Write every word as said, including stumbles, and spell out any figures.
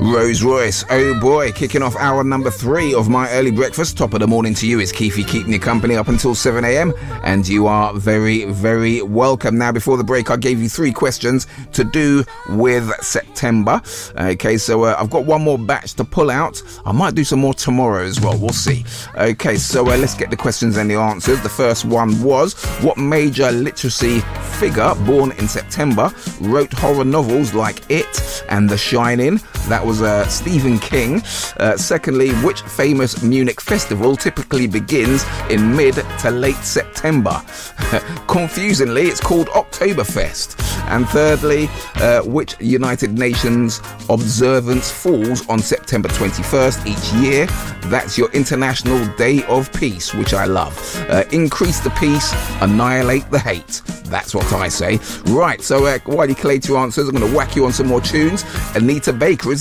Rose Royce, oh boy, kicking off hour number three of my early breakfast. Top of the morning to you. It's Keefy keeping you company up until seven a.m. and you are very, very welcome. Now, before the break, I gave you three questions to do with September. Okay, so uh, I've got one more batch to pull out. I might do some more tomorrow as well. We'll see. Okay, so uh, let's get the questions and the answers. The first one was, what major literacy figure born in September wrote horror novels like It and The Shining? That was uh, Stephen King. Uh, secondly, which famous Munich festival typically begins in mid to late September? Confusingly, it's called Oktoberfest. And thirdly, uh, which United Nations observance falls on September twenty-first each year? That's your International Day of Peace, which I love. Uh, increase the peace, annihilate the hate. That's what I say. Right, so uh, while you collate your answers, I'm going to whack you on some more tunes. Anita Baker is